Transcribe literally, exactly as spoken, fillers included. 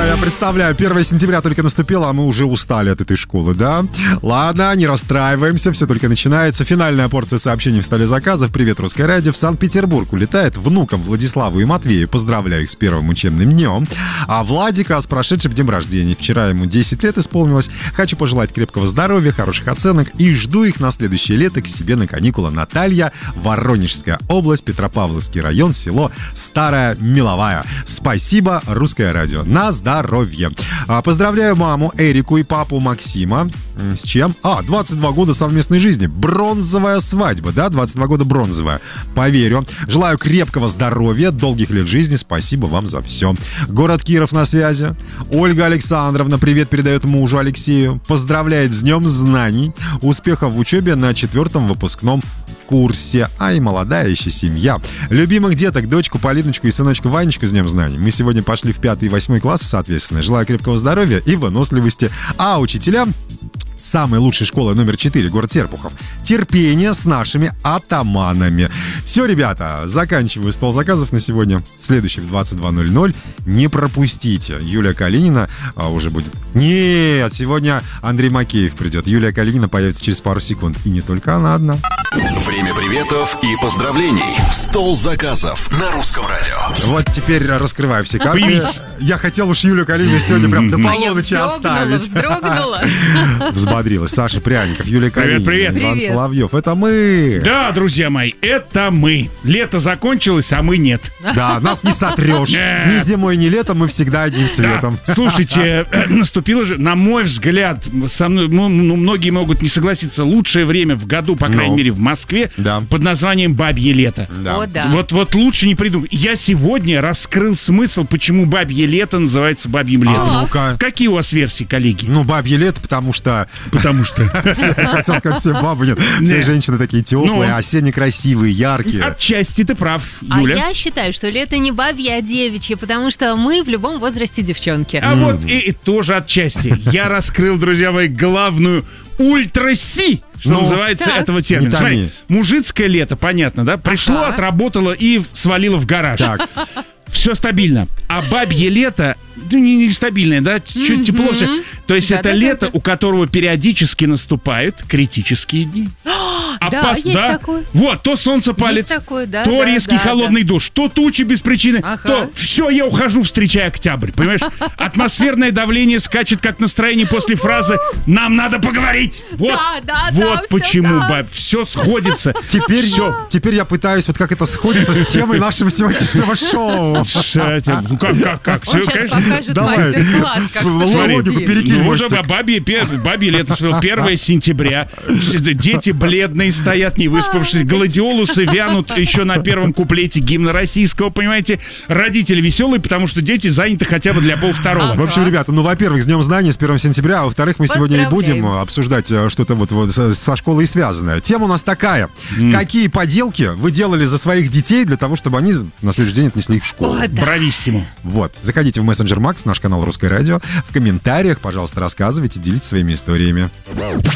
я представляю, первое сентября только наступило, а мы уже устали от этой школы, да? Ладно, не расстраиваемся, все только начинается. Финальная порция сообщений в столе заказов. Привет, Русское радио. В Санкт-Петербург улетает внукам Владиславу и Матвею. Поздравляю их с первым учебным днем. А Владика с прошедшим днем рождения. Вчера ему десять лет исполнилось. Хочу пожелать крепкого здоровья, хороших оценок и жду их на следующее лето к себе на каникулы. Наталья, Воронежская область, Петропавловский район, село Старая Меловая. Спасибо, Русское радио. На здоровье. Поздравляю маму Эрику и папу Максима. С чем? А, двадцать два года совместной жизни. Бронзовая свадьба, да? двадцать два года бронзовая. Поверю. Желаю крепкого здоровья, долгих лет жизни. Спасибо вам за все. Город Киров на связи. Ольга Александровна привет передает мужу Алексею. Поздравляет с днем знаний. Успехов в учебе на четвертом выпускном курсе. Ай, молодая еще семья. Любимых деток, дочку Полиночку и сыночку Ванечку с днем знаний. Мы сегодня пошли в пятый и восьмой класс, соответственно. Желаю крепкого здоровья и выносливости. А учителям самой лучшей школы номер четыре, город Серпухов. Терпение с нашими атаманами. Все, ребята, заканчиваю стол заказов на сегодня. Следующий в двадцать два ноль ноль. Не пропустите. Юлия Калинина а, уже будет... Нет, сегодня Андрей Макеев придет. Юлия Калинина появится через пару секунд. И не только она одна. Время приветов и поздравлений. Стол заказов на Русском радио. Вот теперь раскрываю все карты. Появись. Я хотел уж Юлию Калинину сегодня прям до полуночи а оставить. вздрогнула. Взбодрилась. Саша Пряников, Юлия Привет, Калинина, привет. Иван Привет. Соловьев. Это мы. Да, друзья мои, это мы. Лето закончилось, а мы нет. Да, нас не сотрешь. Нет. Ни зимой, ни летом, мы всегда одним цветом. Да. Слушайте, наступило же, на мой взгляд, со мной, ну, ну, многие могут не согласиться, лучшее время в году, по крайней Ну. мере, в Москве, Да. под названием «Бабье лето». Да. О, да. Вот, вот лучше не придумать. Я сегодня раскрыл смысл, почему «Бабье лето» называется «Бабьим летом». А ну-ка. Какие у вас версии, коллеги? Ну, бабье лето, потому что... Потому что... Хотел сказать, все бабы нет. Все Не. женщины такие теплые, Ну. осенне красивые, яркие. Отчасти ты прав, А Юля. я считаю, что лето не бабье, а девичье, потому что мы в любом возрасте девчонки. А вот и, и тоже отчасти. Я раскрыл, друзья мои, главную ультра-си, что Ну, называется, так. этого термина. Не томи. Смотри, мужицкое лето, понятно, да? Пришло, Ага. отработало и свалило в гараж. Так, Все стабильно. А бабье лето, ну, не- нестабильное, да? Чуть тепло все. То есть это Да-да-да-да. лето, у которого периодически наступают критические дни. Да, есть такое. Вот, то солнце палит, такое, да, то да, резкий да, холодный дождь, то тучи без причины, Ага. то все, я ухожу, встречая октябрь, понимаешь? Атмосферное давление скачет, как настроение после фразы «нам надо поговорить». Вот, Да, да, вот да, всё почему, так. баб, все сходится. теперь, Всё. теперь я пытаюсь, вот как это сходится с темой нашего сегодняшнего шоу. Ша- Ну как, как, как? Он Всё, сейчас конечно. покажет давай. мастер-класс, как В пошутить. логику перекинь, Ну, мостик. уже бабье, пе- бабье лето, первое сентября. Все дети бледные стоят, не выспавшись. Гладиолусы вянут еще на первом куплете гимна российского, понимаете? Родители веселые, потому что дети заняты хотя бы для полвторого. В общем, ребята, ну, во-первых, с Днем знаний, с первого сентября, а во-вторых, мы сегодня и будем Поздравляем. обсуждать э, что-то вот, вот со со школой связанное. Тема у нас такая. Какие поделки вы делали за своих детей для того, чтобы они на следующий день отнесли их в школу? О, да. Брависсимо. Вот, заходите в мессенджер Макс, наш канал Русское радио. В комментариях, пожалуйста, рассказывайте, делитесь своими историями.